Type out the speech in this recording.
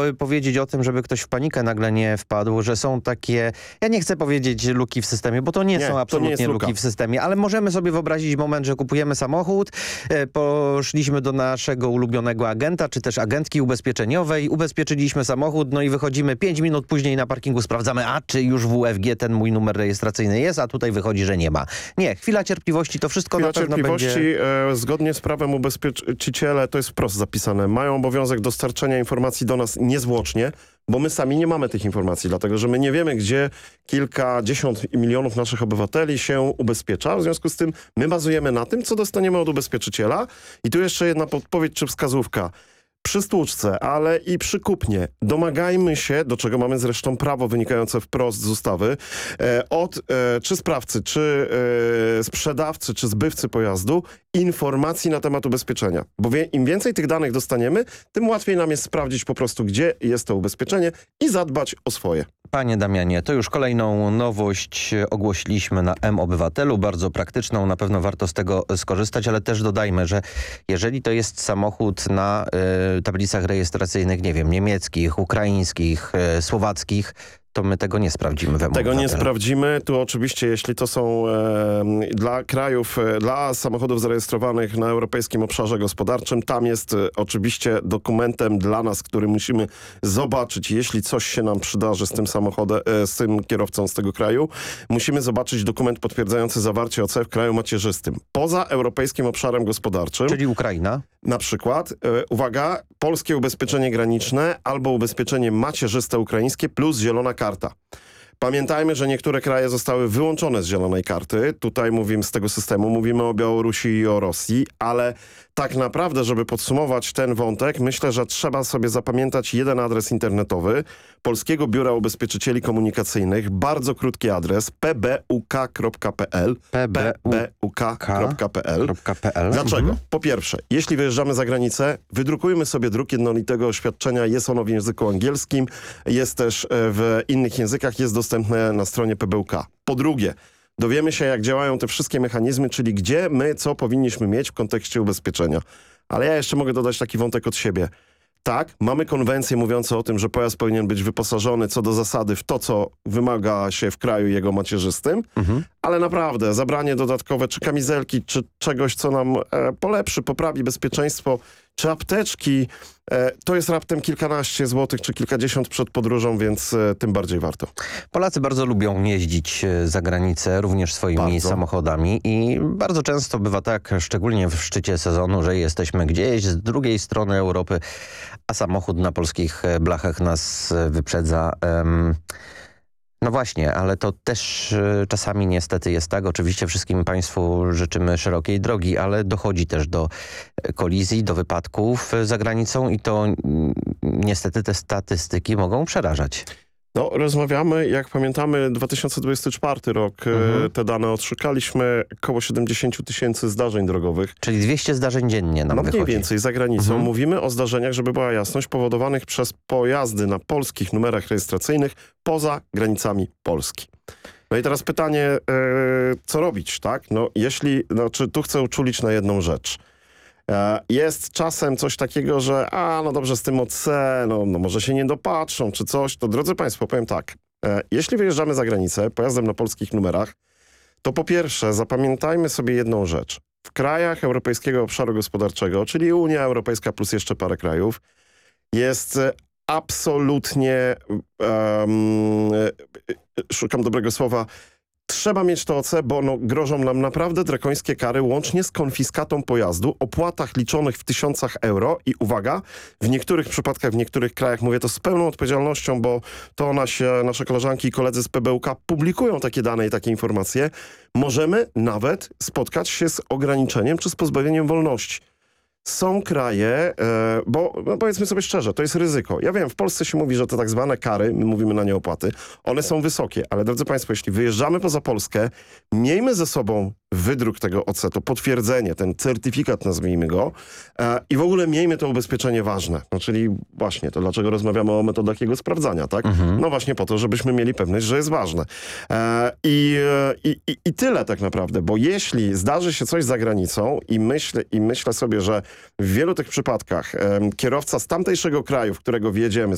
powiedzieć o tym, żeby ktoś w panikę nagle nie wpadł, że są takie, ja nie chcę powiedzieć luki w systemie, bo to nie są absolutnie luki w systemie, ale możemy sobie wyobrazić moment, że kupujemy samochód, poszliśmy do naszego ulubionego agenta, czy też agentki ubezpieczeniowej, ubezpieczyliśmy samochód, no i wychodzimy 5 minut później na parkingu, sprawdzamy, a czy już w UFG ten mój numer rejestracyjny jest, a tutaj wychodzi, że nie ma. Nie, chwila cierpliwości, to wszystko na pewno będzie... Zgodnie z prawem ubezpieczyciele, to jest wprost zapisane, mają obowiązek dostarczenia informacji do nas niezwłocznie, bo my sami nie mamy tych informacji, dlatego że my nie wiemy, gdzie kilkadziesiąt milionów naszych obywateli się ubezpiecza. W związku z tym my bazujemy na tym, co dostaniemy od ubezpieczyciela. I tu jeszcze jedna podpowiedź czy wskazówka. Przy stłuczce, ale i przy kupnie domagajmy się, do czego mamy zresztą prawo wynikające wprost z ustawy, od czy sprawcy, czy sprzedawcy, czy zbywcy pojazdu informacji na temat ubezpieczenia. Bo im więcej tych danych dostaniemy, tym łatwiej nam jest sprawdzić po prostu, gdzie jest to ubezpieczenie i zadbać o swoje. Panie Damianie, to już kolejną nowość ogłosiliśmy na M-Obywatelu, bardzo praktyczną, na pewno warto z tego skorzystać, ale też dodajmy, że jeżeli to jest samochód na tablicach rejestracyjnych, nie wiem, niemieckich, ukraińskich, słowackich, to my tego nie sprawdzimy. Tego nie sprawdzimy. Tu oczywiście, jeśli to są dla krajów, dla samochodów zarejestrowanych na Europejskim Obszarze Gospodarczym, tam jest oczywiście dokumentem dla nas, który musimy zobaczyć, jeśli coś się nam przydarzy z tym samochodem, z tym kierowcą z tego kraju, musimy zobaczyć dokument potwierdzający zawarcie OC w kraju macierzystym. Poza Europejskim Obszarem Gospodarczym. Czyli Ukraina? Na przykład, uwaga, polskie ubezpieczenie graniczne albo ubezpieczenie macierzyste ukraińskie plus zielona karta. Pamiętajmy, że niektóre kraje zostały wyłączone z zielonej karty. Tutaj mówimy z tego systemu, mówimy o Białorusi i o Rosji, ale tak naprawdę, żeby podsumować ten wątek, myślę, że trzeba sobie zapamiętać jeden adres internetowy Polskiego Biura Ubezpieczycieli Komunikacyjnych. Bardzo krótki adres pbuk.pl pbuk.pl. Dlaczego? Po pierwsze, jeśli wyjeżdżamy za granicę, wydrukujmy sobie druk jednolitego oświadczenia. Jest ono w języku angielskim, jest też w innych językach, jest dostępne na stronie PBUK. Po drugie, dowiemy się, jak działają te wszystkie mechanizmy, czyli gdzie my co powinniśmy mieć w kontekście ubezpieczenia. Ale ja jeszcze mogę dodać taki wątek od siebie. Tak, mamy konwencję mówiącą o tym, że pojazd powinien być wyposażony co do zasady w to, co wymaga się w kraju jego macierzystym, ale naprawdę zabranie dodatkowe czy kamizelki, czy czegoś, co nam polepszy, poprawi bezpieczeństwo, czy apteczki, to jest raptem kilkanaście złotych czy kilkadziesiąt przed podróżą, więc tym bardziej warto. Polacy bardzo lubią jeździć za granicę, również swoimi samochodami i bardzo często bywa tak, szczególnie w szczycie sezonu, że jesteśmy gdzieś z drugiej strony Europy, a samochód na polskich blachach nas wyprzedza. No właśnie, ale to też czasami niestety jest tak. Oczywiście wszystkim Państwu życzymy szerokiej drogi, ale dochodzi też do kolizji, do wypadków za granicą i to niestety te statystyki mogą przerażać. No, rozmawiamy, jak pamiętamy, 2024 rok, te dane odszukaliśmy, około 70 000 zdarzeń drogowych. Czyli 200 zdarzeń dziennie nam wychodzi. Mniej więcej za granicą. Mówimy o zdarzeniach, żeby była jasność, powodowanych przez pojazdy na polskich numerach rejestracyjnych poza granicami Polski. No i teraz pytanie, co robić, tak? No, czy tu chcę uczulić na jedną rzecz. Jest czasem coś takiego, że no dobrze, z tym OC, no może się nie dopatrzą, czy coś. To drodzy Państwo, powiem tak. Jeśli wyjeżdżamy za granicę pojazdem na polskich numerach, to po pierwsze zapamiętajmy sobie jedną rzecz. W krajach Europejskiego Obszaru Gospodarczego, czyli Unia Europejska plus jeszcze parę krajów, jest absolutnie, szukam dobrego słowa, trzeba mieć to OC, bo grożą nam naprawdę drakońskie kary łącznie z konfiskatą pojazdu, opłatach liczonych w tysiącach euro i uwaga, w niektórych przypadkach, w niektórych krajach, mówię to z pełną odpowiedzialnością, bo to nasze koleżanki i koledzy z PBUK publikują takie dane i takie informacje, możemy nawet spotkać się z ograniczeniem czy z pozbawieniem wolności. Są kraje, bo powiedzmy sobie szczerze, to jest ryzyko. Ja wiem, w Polsce się mówi, że te tak zwane kary, my mówimy na nie opłaty, one są wysokie, ale drodzy Państwo, jeśli wyjeżdżamy poza Polskę, miejmy ze sobą wydruk tego OC, to potwierdzenie, ten certyfikat, nazwijmy go, i w ogóle miejmy to ubezpieczenie ważne. No, czyli właśnie to, dlaczego rozmawiamy o metodach jego sprawdzania, tak? No właśnie po to, żebyśmy mieli pewność, że jest ważne. I tyle tak naprawdę, bo jeśli zdarzy się coś za granicą i myślę sobie, że w wielu tych przypadkach kierowca z tamtejszego kraju, w którego wjedziemy,